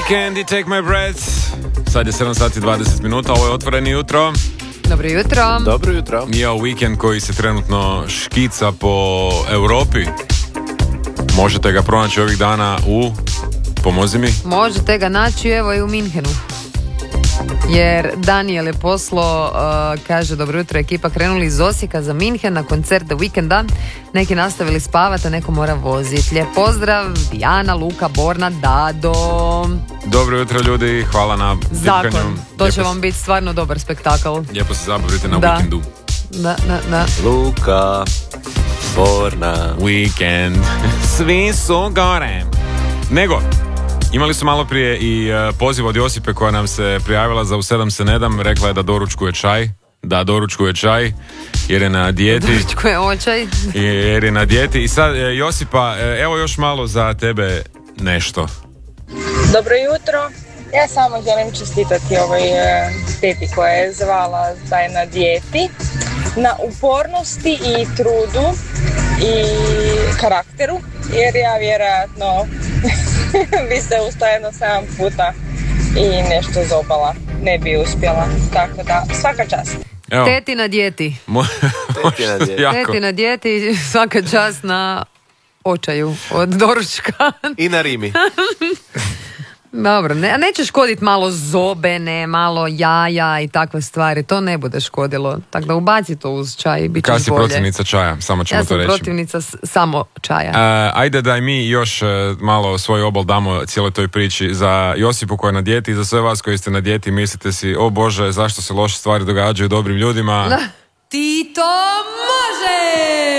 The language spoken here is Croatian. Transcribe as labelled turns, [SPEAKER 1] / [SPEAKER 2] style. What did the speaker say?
[SPEAKER 1] Weekend i Take My Breath. Sad je 7 sati 20 minuta, ovo je Otvoreni jutro.
[SPEAKER 2] Dobro jutro.
[SPEAKER 3] Dobro jutro.
[SPEAKER 1] Je Weekend koji se trenutno škica po Europi. Možete ga pronaći ovih dana u... Pomozi mi.
[SPEAKER 2] Možete ga naći evo i u Minhenu. Jer Daniel je poslao, kaže dobro jutro ekipa, krenuli iz Osijeka za Minhen na koncert The Weekenda. Neki nastavili spavati, a neko mora voziti. Lijep pozdrav, Dijana, Luka, Borna, Dado.
[SPEAKER 1] Dobro jutro ljudi, hvala na
[SPEAKER 2] Zakon,
[SPEAKER 1] tipkanju.
[SPEAKER 2] to će vam biti stvarno dobar spektakl.
[SPEAKER 1] Lijepo se zabavite na
[SPEAKER 2] Da.
[SPEAKER 1] Weekendu.
[SPEAKER 2] Da.
[SPEAKER 3] Luka, Borna.
[SPEAKER 1] Weekend. Svi su gore. Nego, imali su malo prije i poziv od Josipe koja nam se prijavila za u 7 se ne dam. Rekla je da doručkuje čaj. Da, doručkuje čaj jer je na dijeti.
[SPEAKER 2] Doručkuje očaj.
[SPEAKER 1] Jer je na dijeti. I sad, Josipa, evo još malo za tebe nešto.
[SPEAKER 4] Dobro jutro. Ja samo želim čestitati ovoj teti koja je zvala da je na dijeti, na upornosti i trudu i karakteru, jer ja vjerojatno bi se ustajeno 7 puta i nešto zobala, ne bi uspjela, tako da svaka čast.
[SPEAKER 1] Evo.
[SPEAKER 2] Teti na dijeti.
[SPEAKER 3] Teti na dijeti.
[SPEAKER 1] Jako.
[SPEAKER 2] Teti na dijeti, svaka čast na očaju od doručka.
[SPEAKER 3] I na Rimi.
[SPEAKER 2] Dobro, a neće škoditi malo zobene, malo jaja i takve stvari, to ne bude škodilo. Tako da ubaci to uz čaj i bit će
[SPEAKER 1] Kada si
[SPEAKER 2] bolje.
[SPEAKER 1] protivnica čaja, samo ćemo
[SPEAKER 2] Ja
[SPEAKER 1] to
[SPEAKER 2] sam
[SPEAKER 1] reći.
[SPEAKER 2] protivnica samo čaja.
[SPEAKER 1] Ajde da i mi još malo svoj obol damo cijeloj toj priči za Josipu koja je na dijeti i za sve vas koji ste na dijeti mislite si, o Bože, zašto se loše stvari događaju dobrim ljudima.
[SPEAKER 2] Ti to može!